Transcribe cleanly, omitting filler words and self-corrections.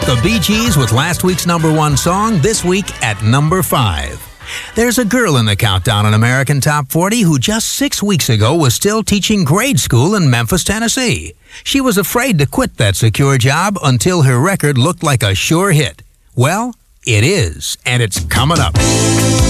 The Bee Gees with last week's #1 song, this week at number 5. There's a girl in the countdown on American Top 40 who just 6 weeks ago was still teaching grade school in Memphis, Tennessee. She was afraid to quit that secure job until her record looked like a sure hit. Well, it is, and it's coming up.